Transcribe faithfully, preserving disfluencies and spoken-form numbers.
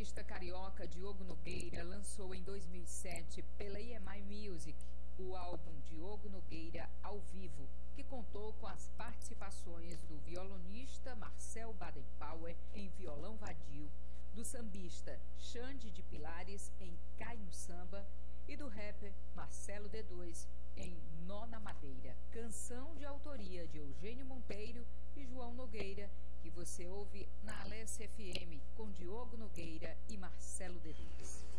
artista carioca Diogo Nogueira lançou em dois mil e sete pela E M I Music o álbum Diogo Nogueira ao vivo, que contou com as participações do violonista Marcel Baden-Powell em violão vadio, do sambista Xande de Pilares em Cai no Samba e do rapper Marcelo D dois em Nó na Madeira, canção de autoria de Eugênio Monteiro e João Nogueira, que você ouve na Alesse F M com Diogo Nogueira e Marcelo D dois.